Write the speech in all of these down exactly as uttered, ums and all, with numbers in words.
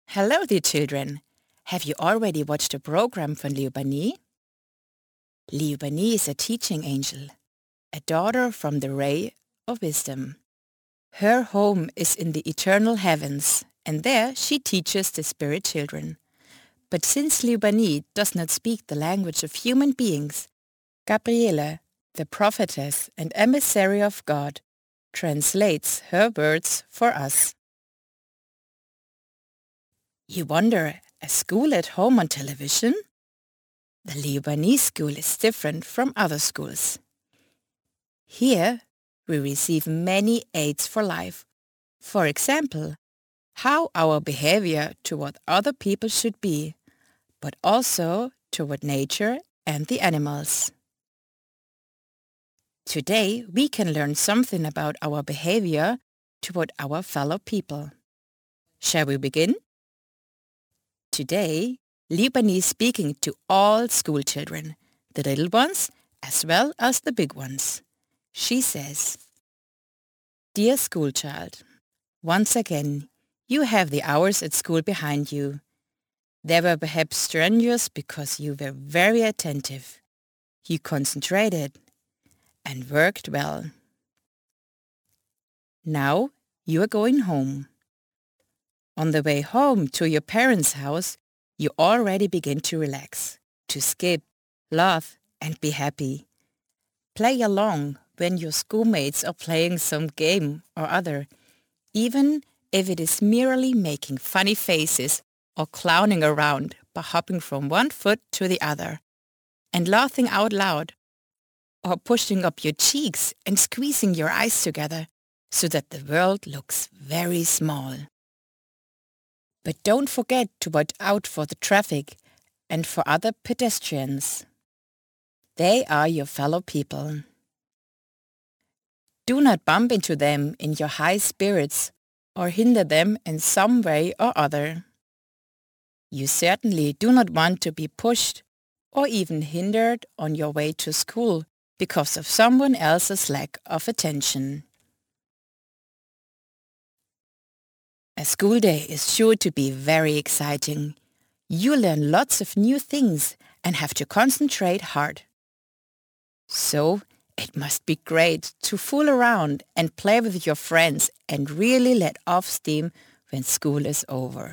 Hello, dear children. Have you already watched a program from Liubani? Liubani is a teaching angel, a daughter from the ray of wisdom. Her home is in the eternal heavens, and there she teaches the spirit children. But since Liubani does not speak the language of human beings, Gabriele, the prophetess and emissary of God, translates her words for us. You wonder, a school at home on television? The Liubani school is different from other schools. Here, we receive many aids for life. For example, how our behavior toward other people should be, but also toward nature and the animals. Today, we can learn something about our behavior toward our fellow people. Shall we begin? Today, Liubani is speaking to all school children, the little ones as well as the big ones. She says, Dear school child, once again, you have the hours at school behind you. They were perhaps strenuous because you were very attentive. You concentrated and worked well. Now you are going home. On the way home to your parents' house, you already begin to relax, to skip, laugh, and be happy. Play along when your schoolmates are playing some game or other, even if it is merely making funny faces or clowning around by hopping from one foot to the other, and laughing out loud, or pushing up your cheeks and squeezing your eyes together so that the world looks very small. But don't forget to watch out for the traffic and for other pedestrians. They are your fellow people. Do not bump into them in your high spirits or hinder them in some way or other. You certainly do not want to be pushed or even hindered on your way to school because of someone else's lack of attention. A school day is sure to be very exciting. You learn lots of new things and have to concentrate hard. So, it must be great to fool around and play with your friends and really let off steam when school is over.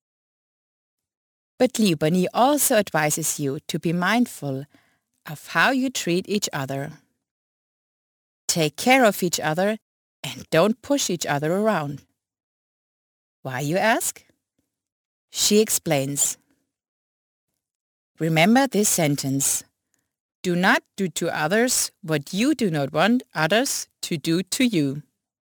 But Liubani also advises you to be mindful of how you treat each other. Take care of each other and don't push each other around. Why, you ask? She explains. Remember this sentence. Do not do to others what you do not want others to do to you.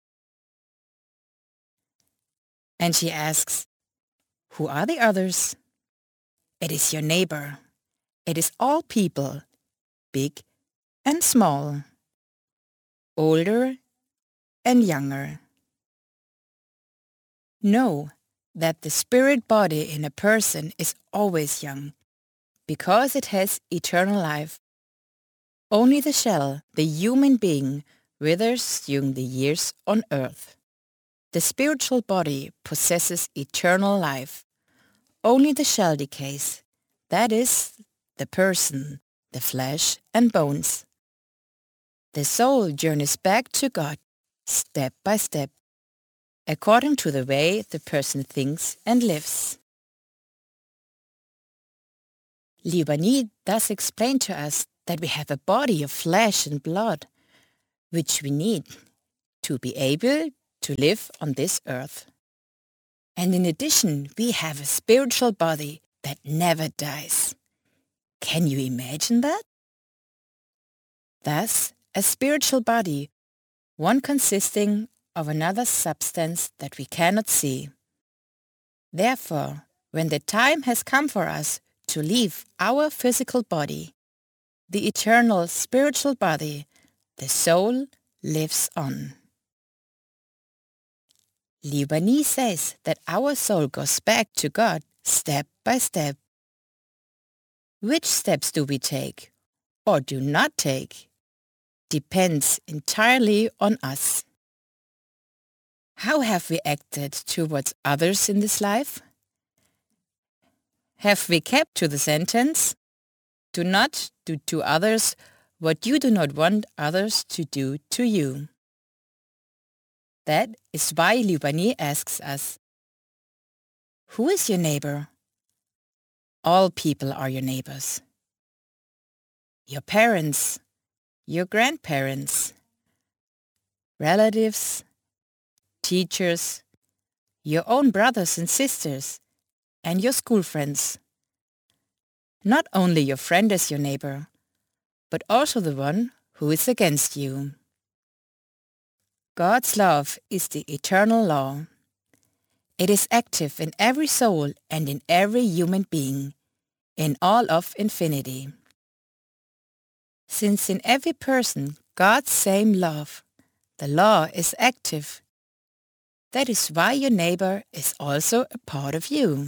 And she asks, who are the others? It is your neighbor. It is all people, big and small, older and younger. Know that the spirit body in a person is always young, because it has eternal life. Only the shell, the human being, withers during the years on earth. The spiritual body possesses eternal life. Only the shell decays, that is, the person, the flesh and bones. The soul journeys back to God, step by step, according to the way the person thinks and lives. Liubani thus explained to us that we have a body of flesh and blood, which we need to be able to live on this earth. And in addition, we have a spiritual body that never dies. Can you imagine that? Thus, a spiritual body, one consisting of another substance that we cannot see. Therefore, when the time has come for us to leave our physical body, the eternal spiritual body, the soul, lives on. Liubani says that our soul goes back to God step by step. Which steps do we take or do not take depends entirely on us. How have we acted towards others in this life? Have we kept to the sentence? Do not do to others what you do not want others to do to you. That is why Liu Bani asks us, who is your neighbor? All people are your neighbors. Your parents, your grandparents, relatives, teachers, your own brothers and sisters, and your school friends. Not only your friend is your neighbor, but also the one who is against you. God's love is the eternal law. It is active in every soul and in every human being, in all of infinity. Since in every person God's same love, the law is active, that is why your neighbor is also a part of you.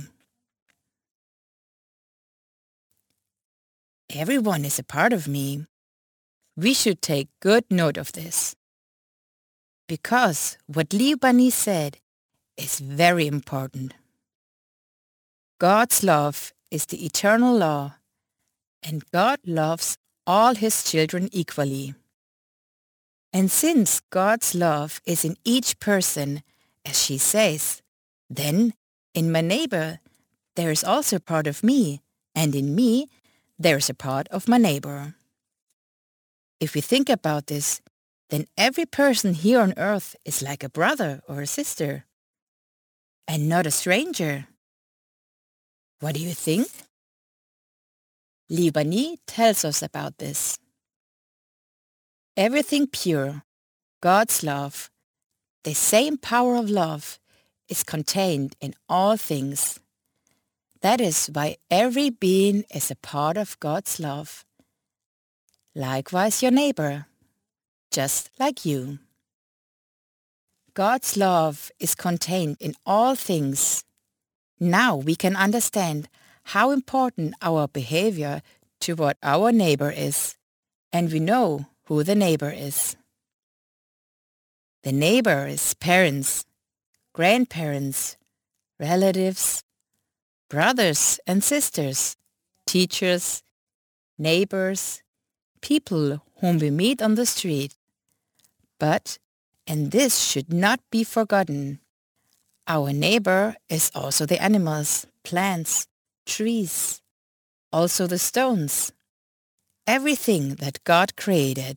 Everyone is a part of me. We should take good note of this. Because what Liu Bani said is very important. God's love is the eternal law, and God loves all his children equally. And since God's love is in each person, as she says, then in my neighbor there is also a part of me, and in me there is a part of my neighbor. If we think about this, then every person here on earth is like a brother or a sister, and not a stranger. What do you think? Liu Bani tells us about this. Everything pure, God's love, the same power of love, is contained in all things. That is why every being is a part of God's love. Likewise your neighbor, just like you. God's love is contained in all things. Now we can understand how important our behavior toward our neighbor is, and we know who the neighbor is. The neighbor is parents, grandparents, relatives, brothers and sisters, teachers, neighbors, people whom we meet on the street. But, and this should not be forgotten, our neighbor is also the animals, plants, trees, also the stones, everything that God created.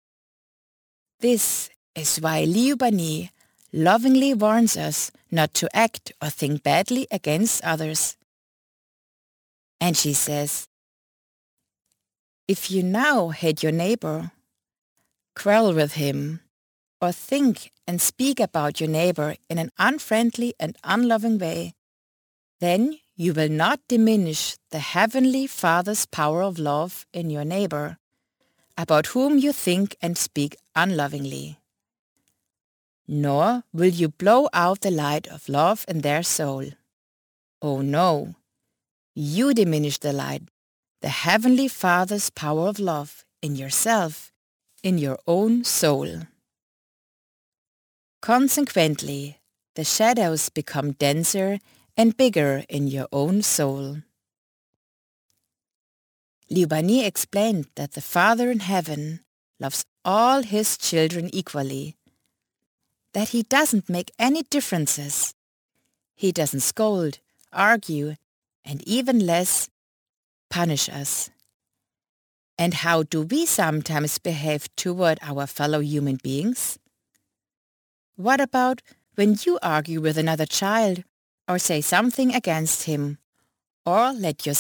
This is why Liu Bani lovingly warns us not to act or think badly against others. And she says, if you now hate your neighbor, quarrel with him, or think and speak about your neighbor in an unfriendly and unloving way, then you will not diminish the Heavenly Father's power of love in your neighbor, about whom you think and speak unlovingly. Nor will you blow out the light of love in their soul. Oh no, you diminish the light, the Heavenly Father's power of love in yourself, in your own soul. Consequently, the shadows become denser and bigger in your own soul. Liu Bani explained that the Father in heaven loves all his children equally, that he doesn't make any differences. He doesn't scold, argue, and even less, punish us. And how do we sometimes behave toward our fellow human beings? What about when you argue with another child, or say something against him, or let your